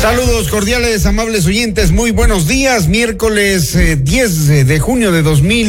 Saludos cordiales, amables oyentes, muy buenos días, miércoles 10 de junio de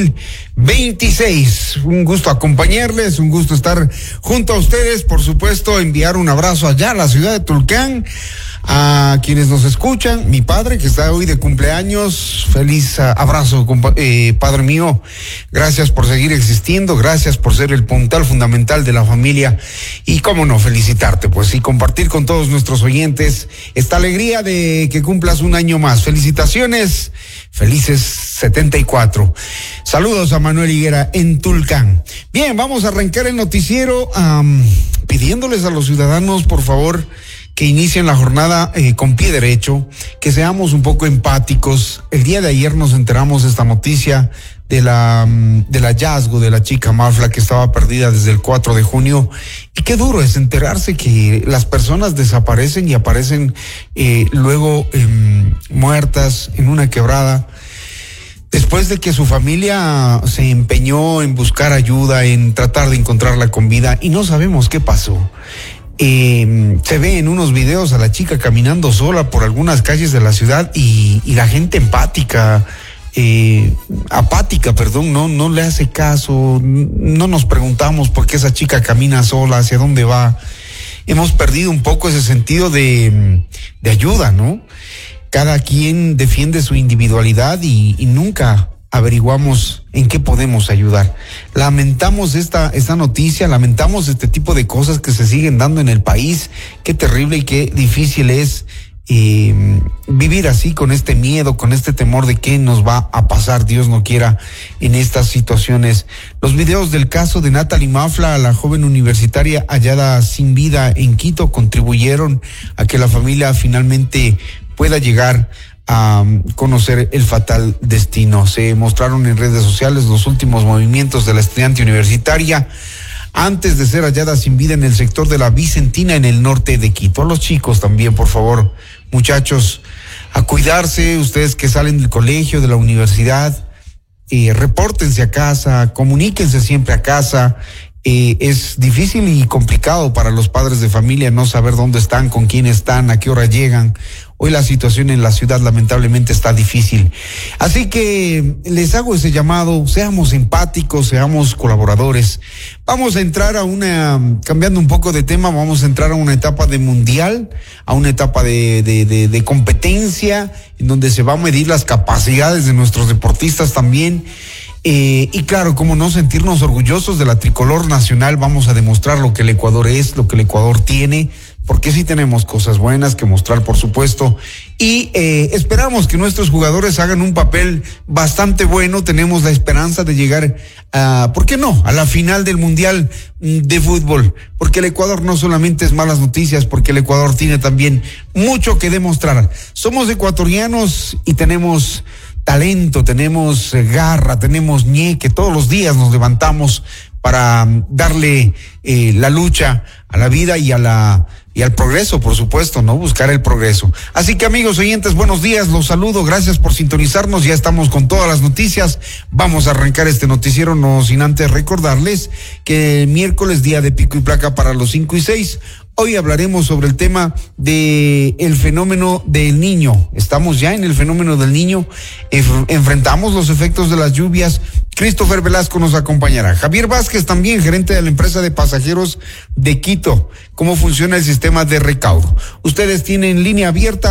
2026. Un gusto acompañarles, un gusto estar junto a ustedes, por supuesto, enviar un abrazo allá a la ciudad de Tulcán, a quienes nos escuchan, mi padre que está hoy de cumpleaños, feliz abrazo, padre mío, gracias por seguir existiendo, gracias por ser el puntal fundamental de la familia y cómo no felicitarte, pues, y compartir con todos nuestros oyentes esta alegría de que cumplas un año más. Felicitaciones, felices 74. Saludos a Manuel Higuera en Tulcán. Bien, vamos a arrancar el noticiero pidiéndoles a los ciudadanos, por favor, que inicien la jornada con pie derecho, que seamos un poco empáticos. El día de ayer nos enteramos de esta noticia del hallazgo de la chica Mafla que estaba perdida desde el 4 de junio. Y qué duro es enterarse que las personas desaparecen y aparecen luego muertas en una quebrada, después de que su familia se empeñó en buscar ayuda, en tratar de encontrarla con vida, y no sabemos qué pasó. Se ve en unos videos a la chica caminando sola por algunas calles de la ciudad y la gente apática, no le hace caso. No nos preguntamos por qué esa chica camina sola, hacia dónde va. Hemos perdido un poco ese sentido de ayuda, ¿no? Cada quien defiende su individualidad y nunca averiguamos en qué podemos ayudar. Lamentamos esta noticia, lamentamos este tipo de cosas que se siguen dando en el país. Qué terrible y qué difícil es vivir así, con este miedo, con este temor de qué nos va a pasar, Dios no quiera, en estas situaciones. Los videos del caso de Natalie Mafla, la joven universitaria hallada sin vida en Quito, contribuyeron a que la familia finalmente pueda llegar a conocer el fatal destino. Se mostraron en redes sociales los últimos movimientos de la estudiante universitaria antes de ser hallada sin vida en el sector de la Vicentina, en el norte de Quito. A los chicos también, por favor, muchachos, a cuidarse. Ustedes que salen del colegio, de la universidad, repórtense a casa, comuníquense siempre a casa. Es difícil y complicado para los padres de familia no saber dónde están, con quién están, a qué hora llegan. Hoy la situación en la ciudad lamentablemente está difícil. Así que les hago ese llamado, seamos empáticos, seamos colaboradores. Vamos a entrar cambiando un poco de tema, vamos a entrar a una etapa de mundial, a una etapa de competencia, en donde se va a medir las capacidades de nuestros deportistas también. Y claro, cómo no sentirnos orgullosos de la tricolor nacional. Vamos a demostrar lo que el Ecuador es, lo que el Ecuador tiene, porque sí tenemos cosas buenas que mostrar, por supuesto, y esperamos que nuestros jugadores hagan un papel bastante bueno. Tenemos la esperanza de llegar ¿por qué no?, a la final del Mundial de Fútbol, porque el Ecuador no solamente es malas noticias, porque el Ecuador tiene también mucho que demostrar. Somos ecuatorianos y tenemos talento, tenemos garra, tenemos ñeque. Todos los días nos levantamos para darle la lucha a la vida y al progreso, por supuesto, ¿no? Buscar el progreso. Así que, amigos oyentes, buenos días, los saludo, gracias por sintonizarnos, ya estamos con todas las noticias. Vamos a arrancar este noticiero, no sin antes recordarles que el miércoles, día de pico y placa para los 5 y 6, hoy hablaremos sobre el tema el fenómeno del Niño. Estamos ya en el fenómeno del Niño, enfrentamos los efectos de las lluvias. Christopher Velasco nos acompañará. Javier Vázquez también, gerente de la empresa de pasajeros de Quito. ¿Cómo funciona el sistema de recaudo? Ustedes tienen línea abierta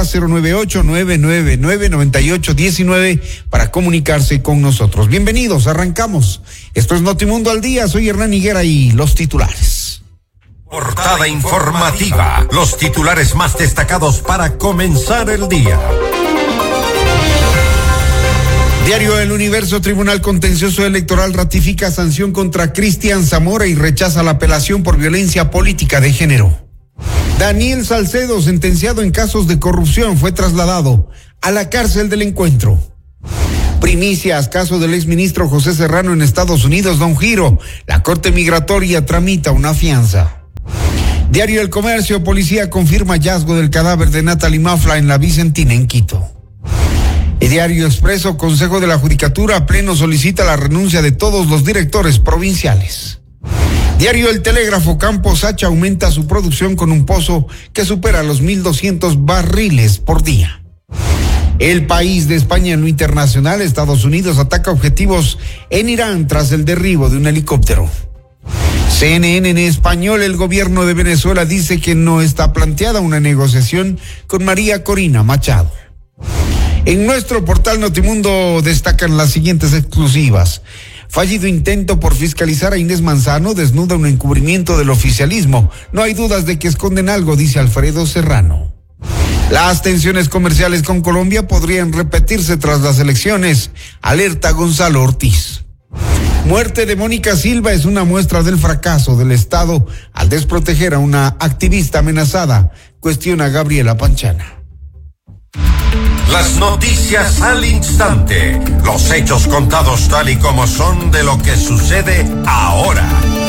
098-999-9819 para comunicarse con nosotros. Bienvenidos, arrancamos. Esto es Notimundo al Día, soy Hernán Higuera y los titulares. Portada informativa, los titulares más destacados para comenzar el día. Diario El Universo: Tribunal Contencioso Electoral ratifica sanción contra Cristian Zamora y rechaza la apelación por violencia política de género. Daniel Salcedo, sentenciado en casos de corrupción, fue trasladado a la cárcel del Encuentro. Primicias: caso del exministro José Serrano en Estados Unidos da un giro. La Corte Migratoria tramita una fianza. Diario El Comercio: policía confirma hallazgo del cadáver de Natalie Mafla en la Vicentina, en Quito. El Diario Expreso: Consejo de la Judicatura Pleno solicita la renuncia de todos los directores provinciales. Diario El Telégrafo, Campo Sacha aumenta su producción con un pozo que supera los 1.200 barriles por día. El País de España en lo internacional, Estados Unidos ataca objetivos en Irán tras el derribo de un helicóptero. CNN en español, el gobierno de Venezuela dice que no está planteada una negociación con María Corina Machado. En nuestro portal Notimundo destacan las siguientes exclusivas. Fallido intento por fiscalizar a Inés Manzano desnuda un encubrimiento del oficialismo. No hay dudas de que esconden algo, dice Alfredo Serrano. Las tensiones comerciales con Colombia podrían repetirse tras las elecciones, alerta Gonzalo Ortiz. Muerte de Mónica Silva es una muestra del fracaso del Estado al desproteger a una activista amenazada, cuestiona Gabriela Panchana. Las noticias al instante, los hechos contados tal y como son de lo que sucede ahora.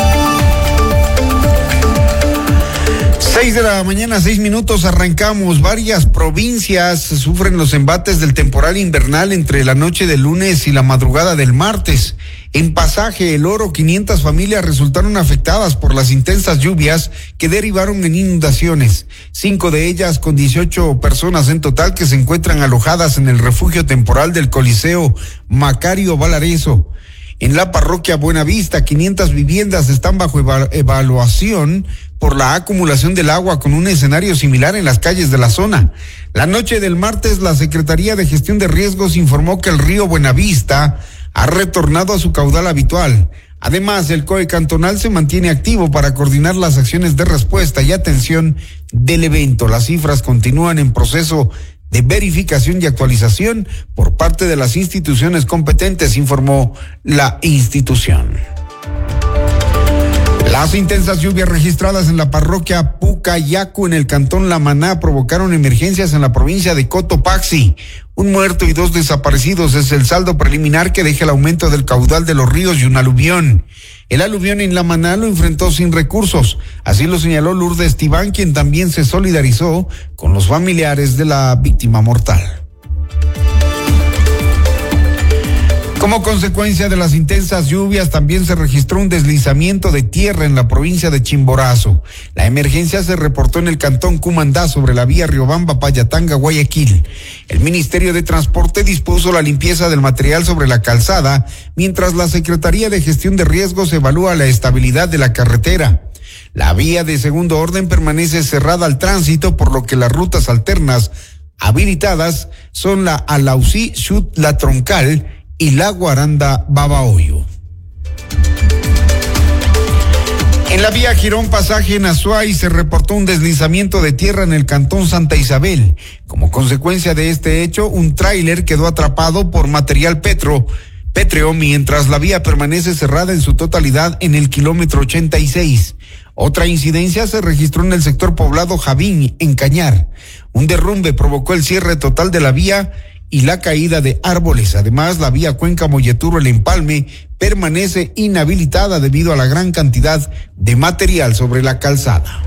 6:00 a.m, 6 minutos, arrancamos. Varias provincias sufren los embates del temporal invernal entre la noche del lunes y la madrugada del martes. En Pasaje, El Oro, 500 familias resultaron afectadas por las intensas lluvias que derivaron en inundaciones. 5 de ellas, con 18 personas en total, que se encuentran alojadas en el refugio temporal del Coliseo Macario Valareso. En la parroquia Buenavista, 500 viviendas están bajo evaluación por la acumulación del agua, con un escenario similar en las calles de la zona. La noche del martes, la Secretaría de Gestión de Riesgos informó que el río Buenavista ha retornado a su caudal habitual. Además, el COE cantonal se mantiene activo para coordinar las acciones de respuesta y atención del evento. Las cifras continúan en proceso de verificación y actualización por parte de las instituciones competentes, informó la institución. Las intensas lluvias registradas en la parroquia Pucayacu en el cantón La Maná provocaron emergencias en la provincia de Cotopaxi. 1 muerto y 2 desaparecidos es el saldo preliminar que deja el aumento del caudal de los ríos y un aluvión. El aluvión en La Maná lo enfrentó sin recursos, así lo señaló Lourdes Tibán, quien también se solidarizó con los familiares de la víctima mortal. Como consecuencia de las intensas lluvias, también se registró un deslizamiento de tierra en la provincia de Chimborazo. La emergencia se reportó en el cantón Cumandá sobre la vía Riobamba-Payatanga-Guayaquil. El Ministerio de Transporte dispuso la limpieza del material sobre la calzada, mientras la Secretaría de Gestión de Riesgos evalúa la estabilidad de la carretera. La vía de segundo orden permanece cerrada al tránsito, por lo que las rutas alternas habilitadas son la Alausí, Chut, La Troncal y la Guaranda Babahoyo. En la vía Girón Pasaje en Azuay se reportó un deslizamiento de tierra en el cantón Santa Isabel. Como consecuencia de este hecho, un tráiler quedó atrapado por material pétreo, mientras la vía permanece cerrada en su totalidad en el kilómetro 86. Otra incidencia se registró en el sector poblado Javín, en Cañar. Un derrumbe provocó el cierre total de la vía y la caída de árboles. Además, la vía Cuenca Molleturo El Empalme permanece inhabilitada debido a la gran cantidad de material sobre la calzada.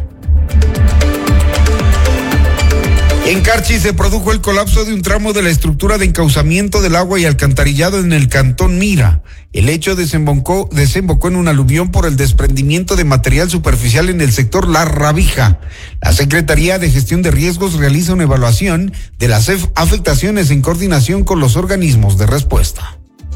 En Carchi se produjo el colapso de un tramo de la estructura de encauzamiento del agua y alcantarillado en el cantón Mira. El hecho desembocó en un aluvión por el desprendimiento de material superficial en el sector La Rabija. La Secretaría de Gestión de Riesgos realiza una evaluación de las afectaciones en coordinación con los organismos de respuesta.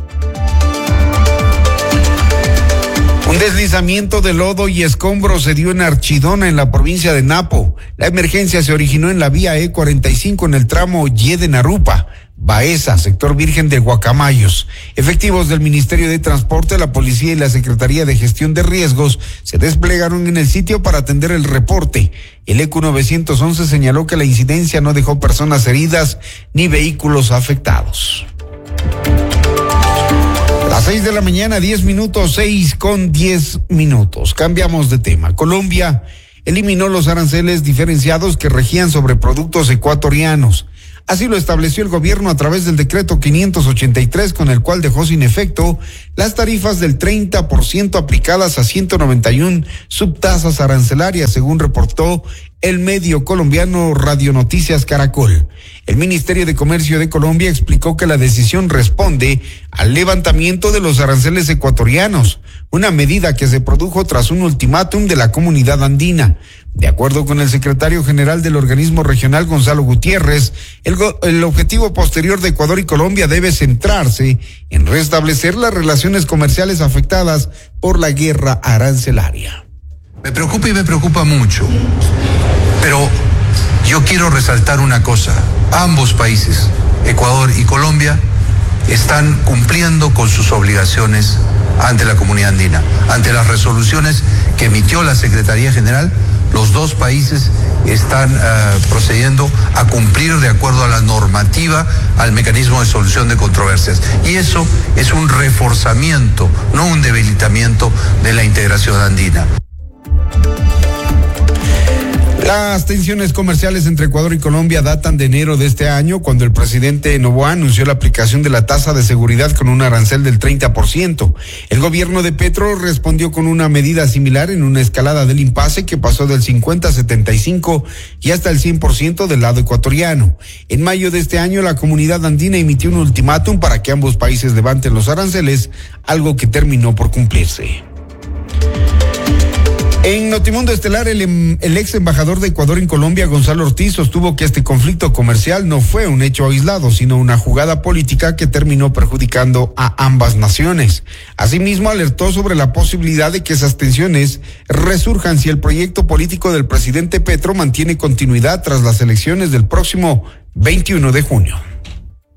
Un deslizamiento de lodo y escombros se dio en Archidona, en la provincia de Napo. La emergencia se originó en la vía E45 en el tramo Yede Narupa, Baeza, sector Virgen de Guacamayos. Efectivos del Ministerio de Transporte, la Policía y la Secretaría de Gestión de Riesgos se desplegaron en el sitio para atender el reporte. El EQ 911 señaló que la incidencia no dejó personas heridas ni vehículos afectados. Las 6:10 a.m, 10 minutos, 6:10. Cambiamos de tema. Colombia eliminó los aranceles diferenciados que regían sobre productos ecuatorianos. Así lo estableció el gobierno a través del decreto 583, con el cual dejó sin efecto las tarifas del 30% aplicadas a 191 subtasas arancelarias, según reportó el medio colombiano Radio Noticias Caracol. El Ministerio de Comercio de Colombia explicó que la decisión responde al levantamiento de los aranceles ecuatorianos, una medida que se produjo tras un ultimátum de la comunidad andina. De acuerdo con el secretario general del organismo regional, Gonzalo Gutiérrez, el objetivo posterior de Ecuador y Colombia debe centrarse en restablecer las relaciones comerciales afectadas por la guerra arancelaria. Me preocupa y me preocupa mucho, pero yo quiero resaltar una cosa. Ambos países, Ecuador y Colombia, están cumpliendo con sus obligaciones ante la comunidad andina. Ante las resoluciones que emitió la Secretaría General, los dos países están procediendo a cumplir de acuerdo a la normativa, al mecanismo de solución de controversias. Y eso es un reforzamiento, no un debilitamiento de la integración andina. Las tensiones comerciales entre Ecuador y Colombia datan de enero de este año, cuando el presidente Noboa anunció la aplicación de la tasa de seguridad con un arancel del 30%. El gobierno de Petro respondió con una medida similar en una escalada del impasse que pasó del 50 a 75 y hasta el 100% del lado ecuatoriano. En mayo de este año, la comunidad andina emitió un ultimátum para que ambos países levanten los aranceles, algo que terminó por cumplirse. En Notimundo Estelar, el ex embajador de Ecuador en Colombia, Gonzalo Ortiz, sostuvo que este conflicto comercial no fue un hecho aislado, sino una jugada política que terminó perjudicando a ambas naciones. Asimismo, alertó sobre la posibilidad de que esas tensiones resurjan si el proyecto político del presidente Petro mantiene continuidad tras las elecciones del próximo 21 de junio.